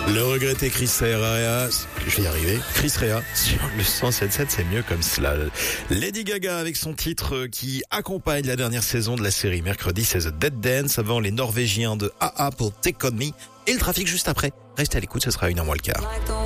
Le regretté Chris Rea, je vais y arriver, Chris Rea sur le 107.7, c'est mieux comme cela. Lady Gaga avec son titre qui accompagne la dernière saison de la série. Mercredi, c'est The Dead Dance avant les Norvégiens de AA pour Take On Me et le trafic juste après. Restez à l'écoute, ce sera 1h moins le quart.